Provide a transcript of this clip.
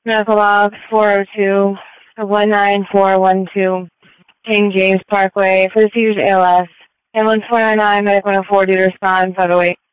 Medical log 402 19412 King James Parkway for the seizures ALS. Ambulance 499, medic 104 due to respond 508.